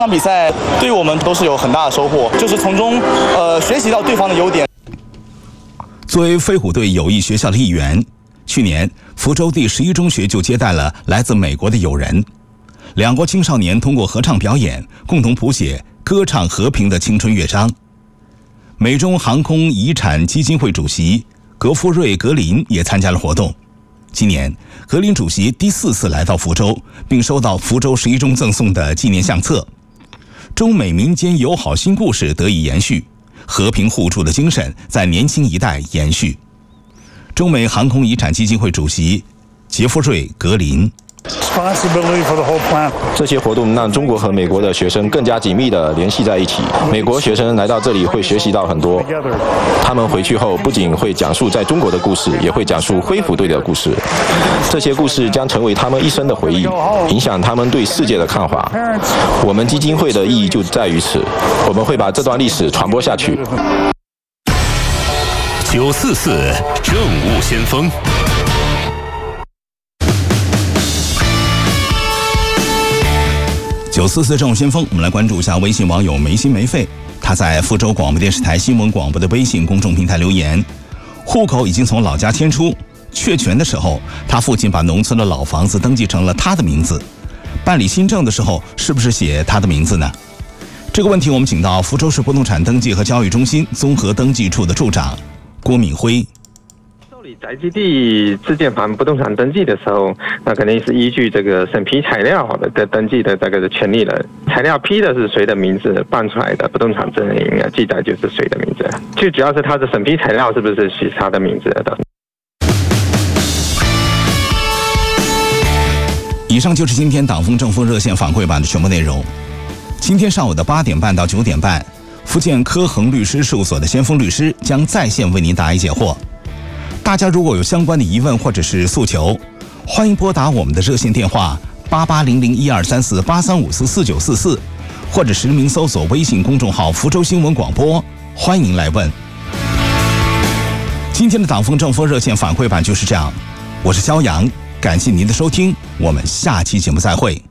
这场比赛对于我们都是有很大的收获，就是从中学习到对方的优点。 作为飞虎队友谊学校的一员，去年福州第11中学就接待了来自美国的友人，两国青少年通过合唱表演，共同谱写歌唱和平的青春乐章。美中航空遗产基金会主席格夫瑞·格林也参加了活动。今年，格林主席第4次来到福州，并收到福州11中赠送的纪念相册。中美民间友好新故事得以延续，和平互助的精神在年轻一代延续。中美航空遗产基金会主席杰弗瑞·格林。 这些活动让中国和美国的学生更加紧密地联系在一起。美国学生来到这里会学习到很多，他们回去后不仅会讲述在中国的故事，也会讲述飞虎队的故事。这些故事将成为他们一生的回忆，影响他们对世界的看法。我们基金会的意义就在于此，我们会把这段历史传播下去。 944政务先锋。 944政务先锋，我们来关注一下微信网友没心没肺。他在福州广播电视台新闻广播的微信公众平台留言：户口已经从老家迁出，确权的时候，他父亲把农村的老房子登记成了他的名字，办理新证的时候，是不是写他的名字呢？这个问题我们请到福州市不动产登记和交易中心综合登记处的处长郭敏辉。 受理宅基地自建房不动产登记的时候，那肯定是依据这个审批材料的登记的这个权利人，材料批的是谁的名字，办出来的不动产证明记载就是谁的名字，最主要是他的审批材料是不是写他的名字的。 以上就是今天党风政风热线反馈版的全部内容。今天上午的8点半到9点半，福建科恒律师事务所的先锋律师将在线为您答疑解惑。大家如果有相关的疑问或者是诉求，欢迎拨打我们的热线电话8800123483544944，或者实名搜索微信公众号福州新闻广播，欢迎来问。今天的党风政风热线反馈版就是这样，我是肖阳，感谢您的收听，我们下期节目再会。